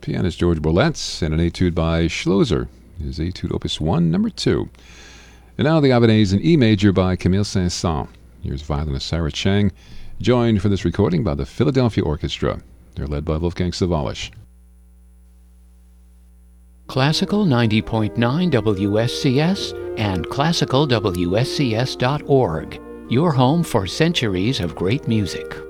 Pianist George Bourlet, and an etude by Schlosser, his Etude Opus 1, number 2. And now the Ave in E major by Camille Saint-Saëns. Here's violinist Sarah Chang, joined for this recording by the Philadelphia Orchestra. They're led by Wolfgang Sawallisch. Classical 90.9 WSCS and classicalwscs.org, your home for centuries of great music.